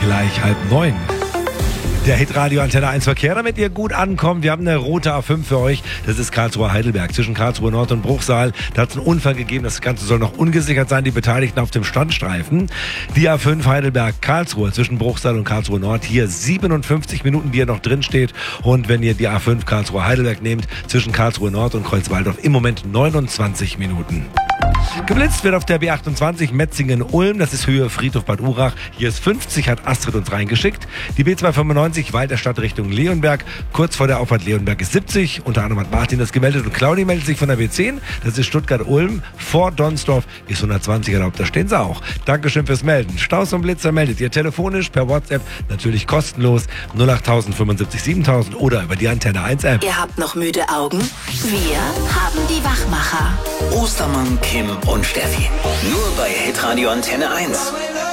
gleich 8:30. Der Hitradio Antenne 1 Verkehr, damit ihr gut ankommt. Wir haben eine rote A5 für euch. Das ist Karlsruhe-Heidelberg zwischen Karlsruhe Nord und Bruchsal. Da hat es einen Unfall gegeben. Das Ganze soll noch ungesichert sein. Die Beteiligten auf dem Standstreifen. Die A5 Heidelberg-Karlsruhe zwischen Bruchsal und Karlsruhe Nord. Hier 57 Minuten, die hier noch drin steht. Und wenn ihr die A5 Karlsruhe-Heidelberg nehmt, zwischen Karlsruhe Nord und Kreuzwaldorf im Moment 29 Minuten. Geblitzt wird auf der B28 Metzingen-Ulm, das ist Höhe Friedhof Bad Urach. Hier ist 50, hat Astrid uns reingeschickt. Die B295 Walterstadt Richtung Leonberg, kurz vor der Auffahrt Leonberg ist 70. Unter anderem hat Martin das gemeldet und Claudi meldet sich von der B10. Das ist Stuttgart-Ulm. Vor Donsdorf ist 120 erlaubt, da stehen sie auch. Dankeschön fürs Melden. Staus und Blitzer meldet ihr telefonisch, per WhatsApp, natürlich kostenlos 08000 75 7000 oder über die Antenne 1 App. Ihr habt noch müde Augen? Wir haben die Wachmacher. Ostermann, Kim und Steffi. Nur bei Hitradio Antenne 1.